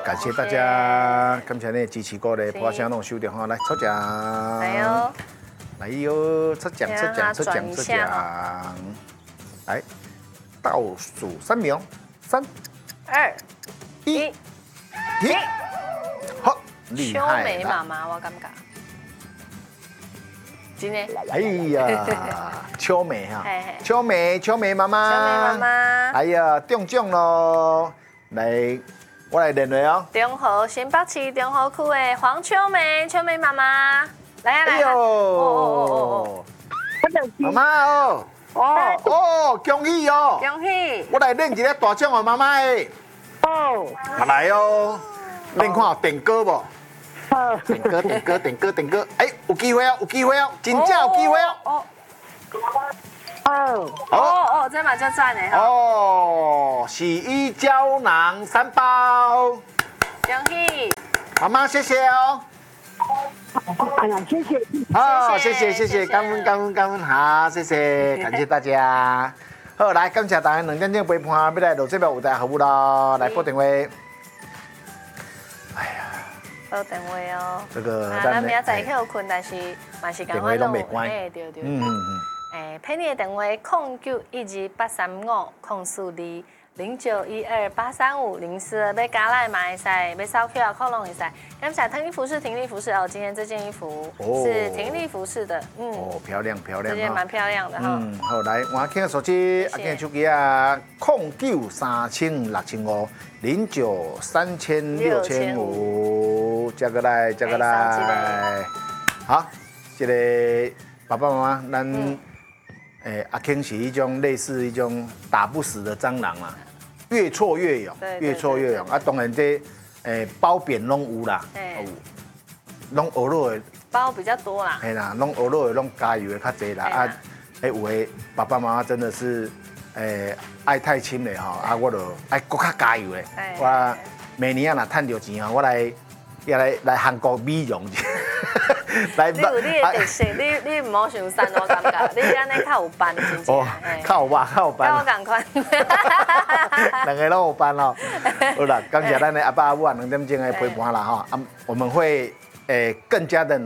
感谢大家，感谢你的支持鼓励，播声拢收到哈，来抽奖。 来哟， 来哟，抽奖，抽奖，抽奖，抽奖！来，倒数3秒，3、 2、1， 停！好，厉害！ 秋梅妈妈，我感觉。真的。 哎呀，秋梅哈，秋梅妈妈， 秋梅妈妈， 哎呀，中奖咯！来，我来练练哦。 中和新北市中和区的黄秋梅妈妈，来啊来啊！ 哎呦，妈妈哦，哦，恭喜哦！ 恭喜！ 我来练一个大奖哦，妈妈的。哦，来哦，练看有点歌不？点歌，哎，有机会哦，有机会哦，真正有机会哦。 哦，这嘛就赞的哈。 哦，洗衣胶囊3包， 恭喜！ 妈妈谢谢哦。 哎呀，谢谢。 好，谢谢，感恩，好，谢谢，感谢大家。好，来，感谢大家2点钟陪伴，要来录这边有大家服务咯，来拨电话。哎呀。 报电话哦。 这个咱明仔载去有困，但是嘛是赶快电话拢袂关。 哎，对。陪你的电话09128350920912835042，要加来嘛会使，要扫 QR code 拢会使。感谢腾力服饰哦，今天这件衣服是婷力服饰的， 哦，漂亮， 这件蛮漂亮的哈。 好，来，我看手机，啊，看手机啊，09306005，093065，加个来，好，这个爸爸妈妈，咱阿 King 是一种类似一种打不死的蟑螂啦，越挫越勇，啊，当然这包扁拢有啦，拢鹅肉的包比较多啦， 嘿啦，拢鹅肉的拢加油的较济啦，啊，有的爸爸妈妈真的是爱太亲了吼，啊，我就爱搁较加油的，我每年啊若趁到钱吼，我来韩国美容去。 你有你的特色，你唔好想瘦，我感觉你安尼较有办，真正。 较有办。跟我同款。 两个都有办咯。好了，感谢咱的阿爸阿母啊2点钟的陪伴啦哈，我们会更加的努